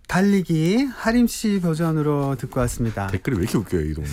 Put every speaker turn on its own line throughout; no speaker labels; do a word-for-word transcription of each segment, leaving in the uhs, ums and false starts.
달리기 하림 씨 버전으로 듣고 왔습니다.
댓글이 왜 이렇게 웃겨요, 이 동네.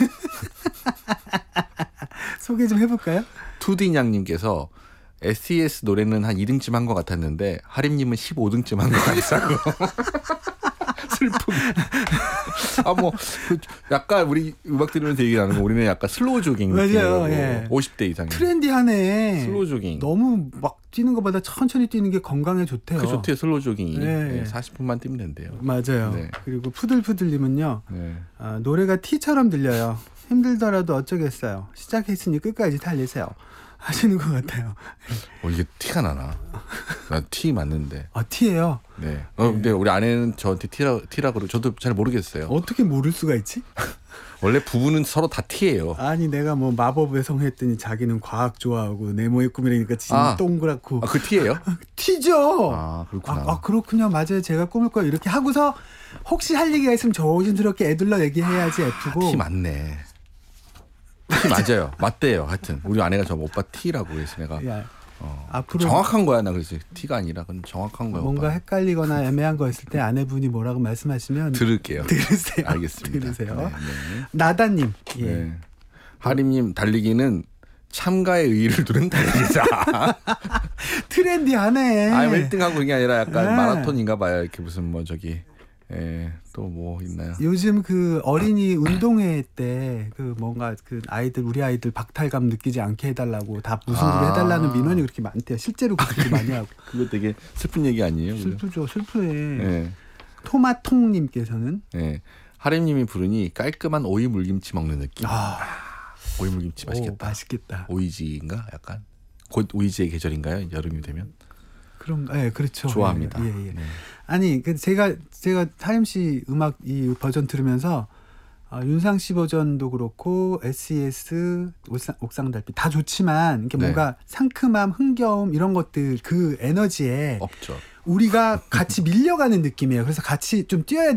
소개 좀 해볼까요?
투디냥님께서 에스이에스 노래는 한 이 등쯤 한 것 같았는데 하림님은 십오 등쯤 한 것 같아요. 슬픔. 아, 뭐, 그 약간 우리 음악 들으면서 얘기 나누는 거 우리는 약간 슬로우 조깅.
맞아요. 예.
오십 대 이상.
트렌디하네.
슬로우 조깅.
너무 막 뛰는 것보다 천천히 뛰는 게 건강에 좋대요.
그 좋대요, 슬로우 조깅이.
네.
네, 사십 분만 뛰면 된대요.
맞아요.
네.
그리고 푸들푸들님은요.
네.
아, 노래가 티처럼 들려요. 힘들더라도 어쩌겠어요. 시작했으니 끝까지 달리세요. 하시는 것 같아요.
어, 이게 티가 나나? 나 티 맞는데.
아, 티예요?
네. 어, 근데 우리 아내는 저한테 티라, 티라 그러고 저도 잘 모르겠어요.
어떻게 모를 수가 있지?
원래 부부는 서로 다 티예요.
아니 내가 뭐 마법의 성 했더니 자기는 과학 좋아하고 네모의 꿈이라니까 진짜
아.
동그랗고.
아, 그 티예요?
티죠.
아, 그렇구나.
아, 아, 그렇군요. 맞아요. 제가 꿈을 꿔요. 이렇게 하고서 혹시 할 얘기가 있으면 조심스럽게 애들러 얘기해야지 F고.
아, 티 맞네. 티 맞아요. 맞대요. 하여튼 우리 아내가 저 오빠 티라고 그래서 내가
야,
어,
앞으로
정확한 거야. 나 그래서 티가 아니라 그건 정확한 거야.
뭔가
오빠.
헷갈리거나 애매한 거 있을 때 아내분이 뭐라고 말씀하시면
들을게요.
들으세요.
알겠습니다.
들으세요.
네, 네.
나다님. 예.
네. 하림님 달리기는 참가의 의의를 두는 달리기자.
트렌디하네.
아, 일 등 하고 그게 아니라 약간
네.
마라톤인가 봐요. 이렇게 무슨 뭐 저기 예, 또 뭐 있나요?
요즘 그 어린이 운동회 때 그 뭔가 그 아이들 우리 아이들 박탈감 느끼지 않게 해달라고 다 무승부로
아.
해달라는 민원이 그렇게 많대요. 실제로 그렇게 많이 하고.
그거 되게 슬픈 얘기 아니에요?
슬프죠, 슬프해.
예.
토마통님께서는
예. 하림님이 부르니 깔끔한 오이 물김치 먹는 느낌.
아,
오이 물김치 맛있겠다.
오, 맛있겠다.
오이지인가? 약간 곧 오이지의 계절인가요? 여름이 되면?
그런, 예, 네, 그렇죠.
좋아합니다.
예, 예. 예.
네.
아니, 그 제가 제가 하림 씨 음악 이 버전 들으면서 어, 윤상 씨 버전도 그렇고 에스이에스, 옥상, 옥상달빛 다 좋지만 이게
네.
뭔가 상큼함, 흥겨움 이런 것들 그 에너지에
없죠.
우리가 같이 밀려가는 느낌이에요. 그래서 같이 좀 뛰어야